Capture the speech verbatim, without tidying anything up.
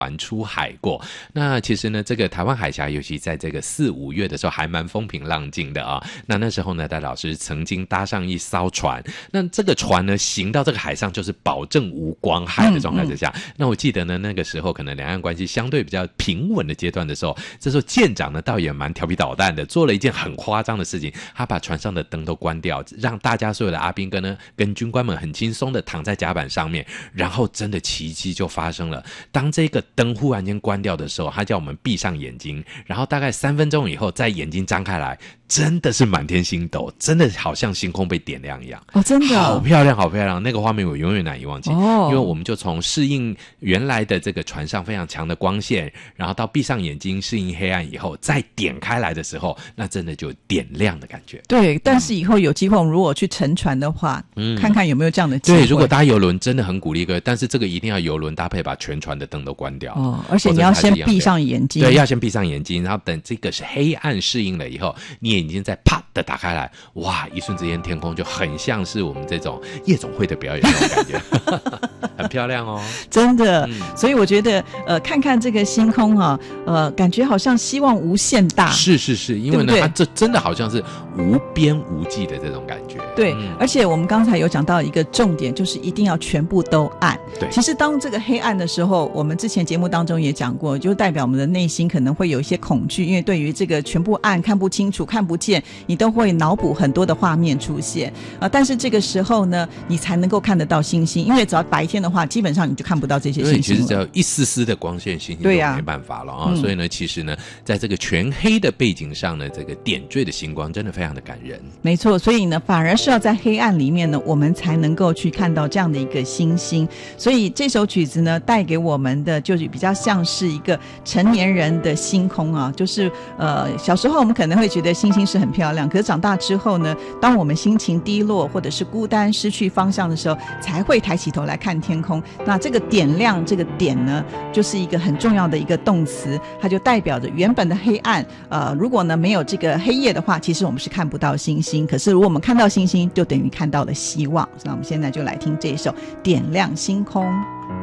船出海过。那其实呢，这个台湾海峡尤其在这个四五月的时候还蛮风平浪静的啊。那那时候呢，戴老师曾经搭上一艘船，那这个船呢行到这个海上就是保证无光害的状态之下、嗯嗯、那我记得呢那个时候可能两岸关系相对比较平稳的阶段的时候，这时候舰长呢倒也蛮调皮捣蛋的，做了一件很夸张的事情，他把船上的灯都关掉，让大家所有的阿兵哥呢跟军官们很轻松的躺在甲板上面，然后真的奇迹就发生了。当这个灯忽然间关掉的时候，他叫我们闭上眼睛，然后大概三分钟以后再眼睛张开来，真的是满天星斗，真的好像星空被点亮一样。 哦，真的、哦、 好漂亮好漂亮，那个画面我永远难以忘记、哦、因为我们就从适应原来的这个船上非常强的光线，然后到闭上眼睛适应黑暗以后，再点开来的时候，那真的就点亮的感觉。 对，但是以后有机会我们如果去乘船的话、嗯、看看有没有这样的机会。 对，如果搭邮轮真的很鼓励各位，但是这个一定要邮轮搭配把全船的灯都关掉哦，而且你要先闭上眼睛。 对，要先闭上眼睛，然后等这个是黑暗适应了以后，你眼睛再啪的打开来，哇，一瞬之间天空就很像是我们这种夜总会的表演那种感觉很漂亮哦， 真的、嗯、所以我觉得呃，看看这个星空啊，呃，感觉好像希望无限大。 是是是，因为呢，对对，它这真的好像是无边无际的这种感觉。 对、嗯、而且我们刚才有讲到一个重点，就是一定要全部都暗。 对， 其实当这个黑暗的时候，我们之前节目当中也讲过，就代表我们的内心可能会有一些恐惧，因为对于这个全部暗看不清楚看不见，你都会脑补很多的画面出现、呃、但是这个时候呢，你才能够看得到星星，因为只要白天的话基本上你就看不到这些星星了。 其实只要一丝丝的光线，星星就没办法了 啊,、嗯、所以呢其实呢在这个全黑的背景上呢，这个点缀的星光真的非常的感人。 没错，所以呢反而是要在黑暗里面呢，我们才能够去看到这样的一个星星。所以这首曲子呢带给我们的就是比较像是一个成年人的星空啊，就是呃小时候我们可能会觉得星星是很漂亮，可是长大之后呢，当我们心情低落或者是孤单失去方向的时候，才会抬起头来看天空。那这个点亮这个点呢，就是一个很重要的一个动词，它就代表着原本的黑暗。呃，如果呢没有这个黑夜的话，其实我们是看不到星星，可是如果我们看到星星，就等于看到了希望。那我们现在就来听这首点亮星空。